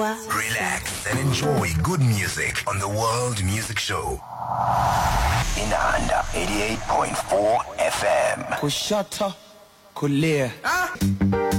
Relax and enjoy good music on the World Music Show. Inanda 88.4 FM. Kushata, kulia.